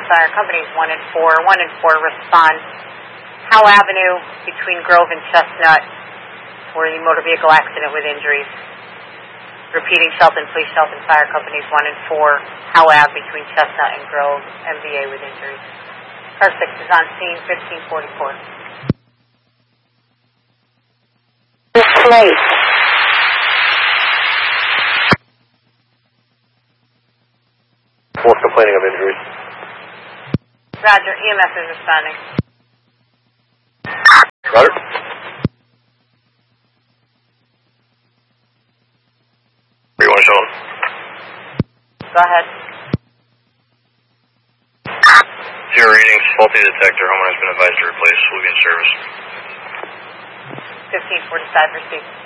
Fire Companies 1 and 4. 1 and 4 respond. Howe Avenue between Grove and Chestnut for the motor vehicle accident with injuries. Repeating, Shelton Police, Shelton Fire Companies 1 and 4. Howe Ave between Chestnut and Grove, MVA with injuries. Car 6 is on scene, 1544. Place. Fourth complaining of injuries. Roger, EMS is responding. Roger. Where you want to show them? Go ahead. Zero readings, faulty detector. Homeowner has been advised to replace. Will be in service. 1545, receive.